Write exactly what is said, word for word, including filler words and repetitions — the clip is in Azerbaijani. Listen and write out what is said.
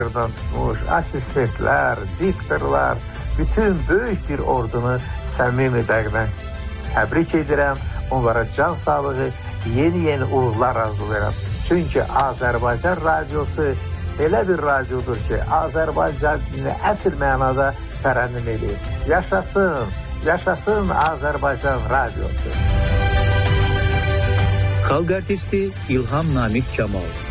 tutmuş asistentlər, diktorlar, bütün böyük bir ordunu səmimi ürəkdən təbrik edirəm. Onlara can sağlığı, yeni-yeni uğurlar arzulayıram. Çünki Azərbaycan radiosu elə bir radiodur ki, Azərbaycan dilini əsl mənada tərənnüm edir. Yaşasın, yaşasın Azərbaycan radiosu. Xalq artisti İlham Namik Kamal.